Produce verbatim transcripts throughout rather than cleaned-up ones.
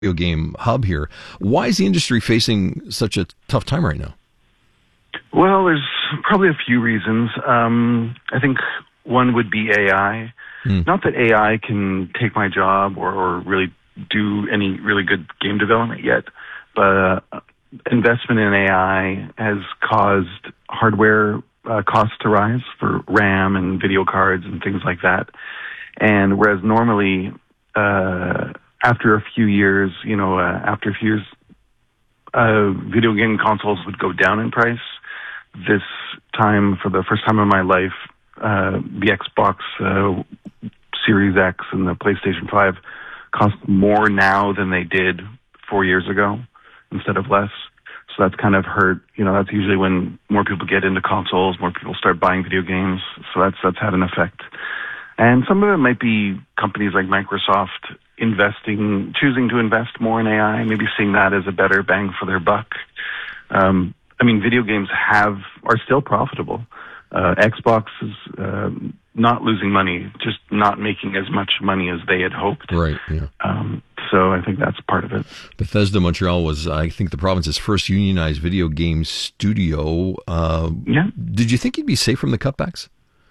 video game hub here. Why is the industry facing such a tough time right now? Well, there's probably a few reasons. Um, I think one would be A I. Hmm. Not that A I can take my job or, or really do any really good game development yet, but uh, investment in A I has caused hardware uh, costs to rise for RAM and video cards and things like that. And whereas normally, uh, after a few years, you know, uh, after a few years, uh, video game consoles would go down in price. This time, for the first time in my life, uh, the Xbox uh, Series X and the PlayStation five cost more now than they did four years ago instead of less. So that's kind of hurt. You know, that's usually when more people get into consoles, more people start buying video games. So that's that's had an effect. And some of it might be companies like Microsoft investing, choosing to invest more in A I, maybe seeing that as a better bang for their buck. Um, I mean, video games have are still profitable. Uh, Xbox is uh, not losing money, just not making as much money as they had hoped. Right. Yeah. Um, so I think that's part of it. Bethesda Montreal was, I think, the province's first unionized video game studio. Uh, yeah. Did you think you'd be safe from the cutbacks?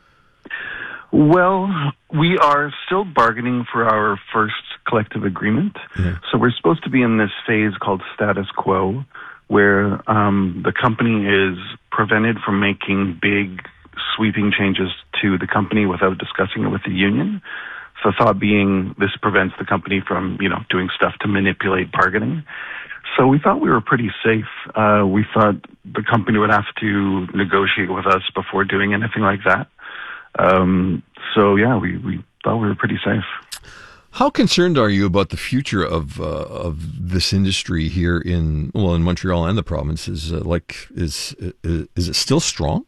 Well, we are still bargaining for our first collective agreement. Yeah. So we're supposed to be in this phase called status quo, where um, the company is prevented from making big, sweeping changes to the company without discussing it with the union. So the thought being this prevents the company from, you know, doing stuff to manipulate bargaining. So we thought we were pretty safe. Uh, we thought the company would have to negotiate with us before doing anything like that. Um, so, yeah, we, we thought we were pretty safe. How concerned are you about the future of uh, of this industry here in well in Montreal and the province? Is uh, like is, is is it still strong?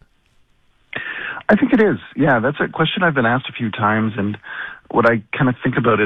I think it is. Yeah, that's a question I've been asked a few times, and what I kind of think about is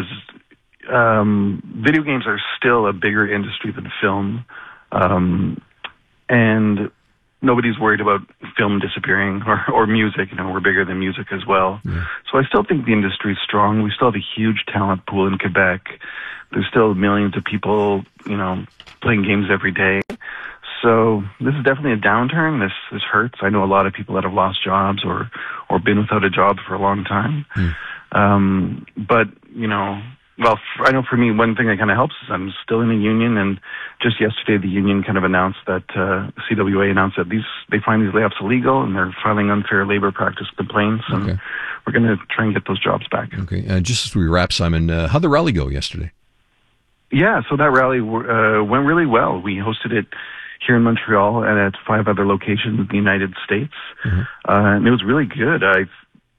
um, video games are still a bigger industry than film, um, and nobody's worried about film disappearing or, or music. You know, we're bigger than music as well. Yeah. So I still think the industry is strong. We still have a huge talent pool in Quebec. There's still millions of people, you know, playing games every day. So this is definitely a downturn. This this hurts. I know a lot of people that have lost jobs or, or been without a job for a long time. Mm. Um, but, you know, well, I know for me, one thing that kind of helps is I'm still in a union, and just yesterday the union kind of announced that uh, C W A announced that these they find these layoffs illegal, and they're filing unfair labor practice complaints, and okay. we're going to try and get those jobs back. Okay. Uh, just as we wrap, Simon, uh, how'd the rally go yesterday? Yeah, so that rally uh, went really well. We hosted it here in Montreal and at five other locations in the United States, mm-hmm. uh, and it was really good. I.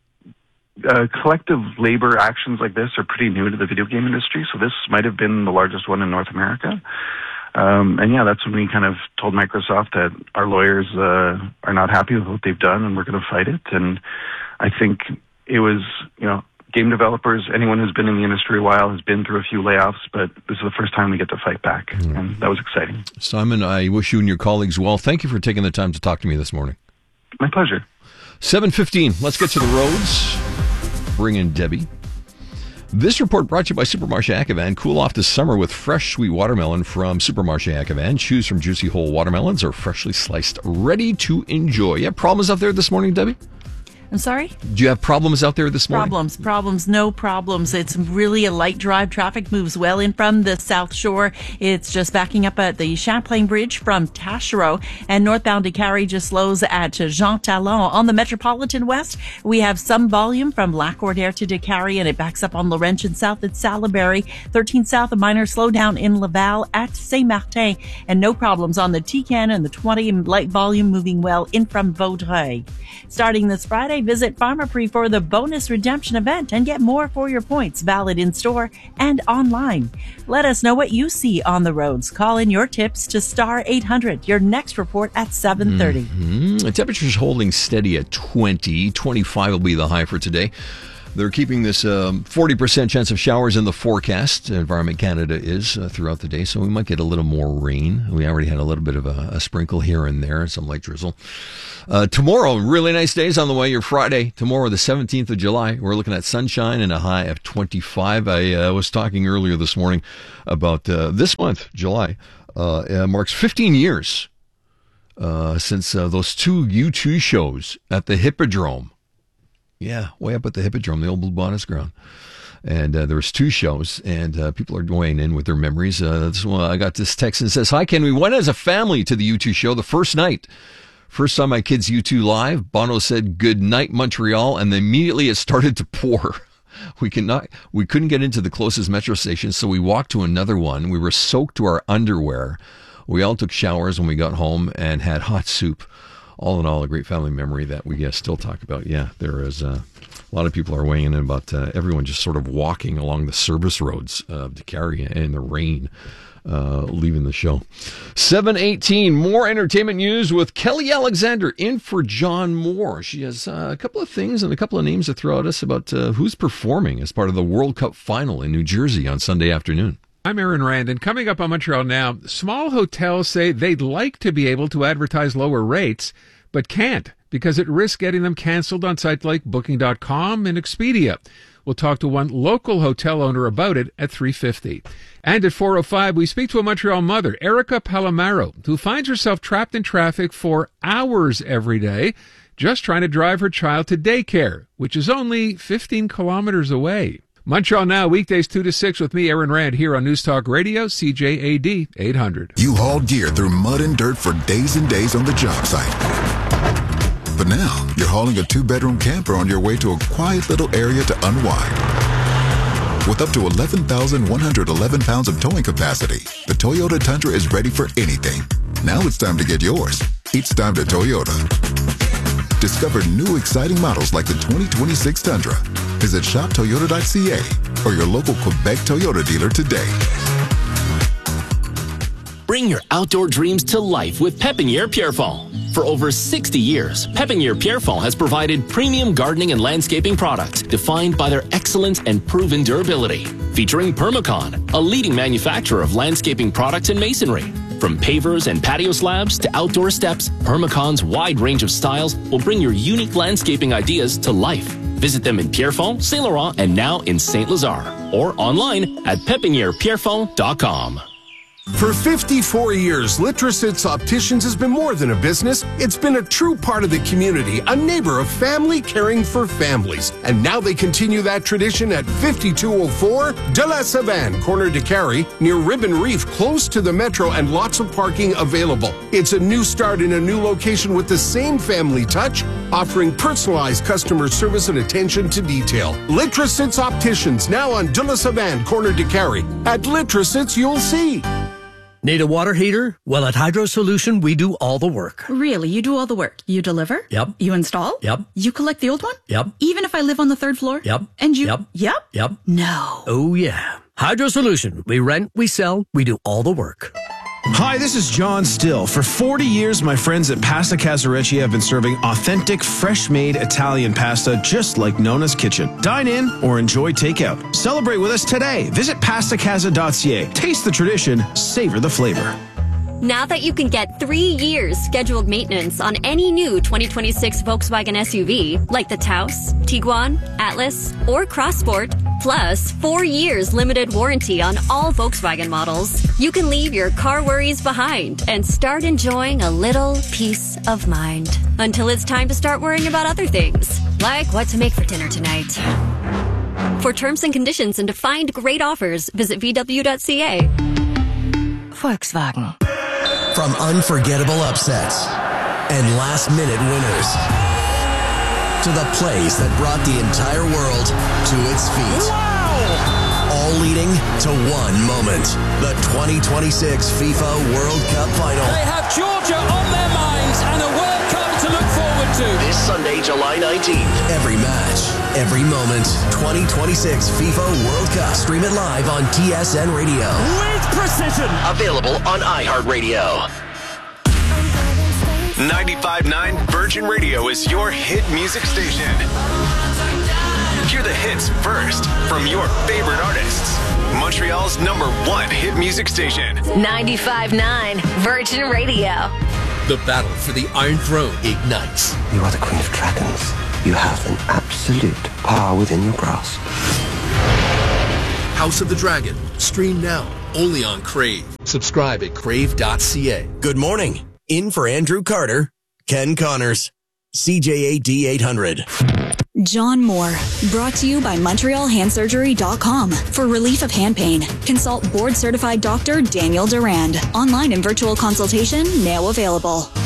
Uh, collective labor actions like this are pretty new to the video game industry, so this might have been the largest one in North America. Um, and yeah, that's when we kind of told Microsoft that our lawyers uh, are not happy with what they've done and we're going to fight it. And I think it was, you know, game developers, anyone who's been in the industry a while has been through a few layoffs, but this is the first time we get to fight back, mm. and that was exciting. Simon, I wish you and your colleagues well. Thank you for taking the time to talk to me this morning. My pleasure. seven fifteen, let's get to the roads. Bring in Debbie. This report brought to you by Supermarché Ackevan. Cool off this summer with fresh sweet watermelon from Supermarché Ackevan. Choose from juicy whole watermelons or freshly sliced, ready to enjoy. You have problems out there this morning, Debbie? I'm sorry? Do you have problems out there this morning? Problems, problems, no problems. It's really a light drive. Traffic moves well in from the South Shore. It's just backing up at the Champlain Bridge from Taschereau, and northbound to Carrie just slows at Jean Talon. On the Metropolitan West, we have some volume from Lac-Cordaire to DeCarry, and it backs up on Laurentian South at Salaberry. thirteen South, a minor slowdown in Laval at Saint-Martin, and no problems on the T-Can and the twenty, light volume moving well in from Vaudreuil. Starting this Friday, visit Pharmaprix for the bonus redemption event and get more for your points, valid in store and online. Let us know what you see on the roads. Call in your tips to star eight hundred. Your next report at seven thirty. Mm-hmm. The temperature's holding steady at twenty. twenty-five will be the high for today. They're keeping this um, forty percent chance of showers in the forecast. Environment Canada is uh, throughout the day, so we might get a little more rain. We already had a little bit of a, a sprinkle here and there, some light drizzle. Uh, tomorrow, really nice days on the way. Your Friday, tomorrow, the seventeenth of July. We're looking at sunshine and a high of twenty-five. I uh, was talking earlier this morning about uh, this month, July, uh, uh, marks fifteen years uh, since uh, those two U two shows at the Hippodrome. Yeah, way up at the Hippodrome, the old Blue Bonnets ground. And uh, there was two shows, and uh, people are weighing in with their memories. Uh, this one, I got this text and it says, "Hi, Ken. We went as a family to the U two show the first night. First saw my kids U two live. Bono said, 'Good night, Montreal,' and then immediately it started to pour. We cannot, we couldn't get into the closest metro station, so we walked to another one. We were soaked to our underwear. We all took showers when we got home and had hot soup. All in all, a great family memory that we uh, still talk about." Yeah, there is uh, a lot of people are weighing in about uh, everyone just sort of walking along the service roads of Décarie in the rain, uh, leaving the show. seven eighteen, more entertainment news with Kelly Alexander in for John Moore. She has uh, a couple of things and a couple of names to throw at us about uh, who's performing as part of the World Cup final in New Jersey on Sunday afternoon. I'm Aaron Rand, and coming up on Montreal Now, small hotels say they'd like to be able to advertise lower rates, but can't because it risks getting them canceled on sites like Booking dot com and Expedia. We'll talk to one local hotel owner about it at three fifty. And at four oh five, we speak to a Montreal mother, Erica Palomaro, who finds herself trapped in traffic for hours every day just trying to drive her child to daycare, which is only fifteen kilometers away. Montreal Now, weekdays two to six with me, Aaron Rand, here on News Talk Radio, C J A D eight hundred. You hauled gear through mud and dirt for days and days on the job site. But now, you're hauling a two-bedroom camper on your way to a quiet little area to unwind. With up to eleven thousand one hundred eleven pounds of towing capacity, the Toyota Tundra is ready for anything. Now it's time to get yours. It's time to Toyota. Discover new exciting models like the twenty twenty-six Tundra. Visit shop toyota dot c a or your local Quebec Toyota dealer today. Bring your outdoor dreams to life with Pépinière Pierrefonds. For over sixty years, Pépinière Pierrefonds has provided premium gardening and landscaping products defined by their excellence and proven durability. Featuring Permacon, a leading manufacturer of landscaping products and masonry. From pavers and patio slabs to outdoor steps, Permacon's wide range of styles will bring your unique landscaping ideas to life. Visit them in Pierrefonds, Saint Laurent, and now in Saint Lazare, or online at pepiniere pierrefonds dot com. For fifty-four years, Litrosits Opticians has been more than a business. It's been a true part of the community, a neighbor of family caring for families. And now they continue that tradition at fifty-two oh four De La Savane, corner Décarie, near Ribbon Reef, close to the metro and lots of parking available. It's a new start in a new location with the same family touch, offering personalized customer service and attention to detail. Litrosits Opticians, now on De La Savane, corner Décarie. At Litrosits, you'll see. Need a water heater? Well, at Hydro Solution, we do all the work. Really? You do all the work? You deliver? Yep. You install? Yep. You collect the old one? Yep. Even if I live on the third floor? Yep. And you? Yep. Yep? Yep. No. Oh, yeah. Hydro Solution. We rent, we sell, we do all the work. Hi, this is John Still. For forty years, my friends at Pasta Casarecci have been serving authentic, fresh-made Italian pasta just like Nona's Kitchen. Dine in or enjoy takeout. Celebrate with us today. Visit pasta casa dot c a. Taste the tradition, savor the flavor. Now that you can get three years scheduled maintenance on any new twenty twenty-six Volkswagen S U V, like the Taos, Tiguan, Atlas, or Crossport, plus four years limited warranty on all Volkswagen models, you can leave your car worries behind and start enjoying a little peace of mind. Until it's time to start worrying about other things, like what to make for dinner tonight. For terms and conditions and to find great offers, visit v w dot c a. Volkswagen. From unforgettable upsets and last-minute winners to the plays that brought the entire world to its feet. Wow! All leading to one moment, the twenty twenty-six FIFA World Cup Final. They have Georgia on their minds and a World Cup to look forward to. This Sunday, July nineteenth. Every match, every moment, twenty twenty-six FIFA World Cup. Stream it live on T S N Radio. With precision. Available on iHeartRadio. ninety-five point nine Virgin Radio is your hit music station. hear the hits first from your favorite artists. Montreal's number one hit music station. ninety-five point nine Virgin Radio. The battle for the Iron Throne ignites. You are the Queen of Dragons. You have an absolute power within your grasp. House of the Dragon. Stream now. Only on Crave. Subscribe at crave dot c a. Good morning. In for Andrew Carter, Ken Connors, C J A D eight hundred. John Moore, brought to you by Montreal Hand Surgery dot com. For relief of hand pain, consult board-certified doctor Daniel Durand. Online and virtual consultation now available.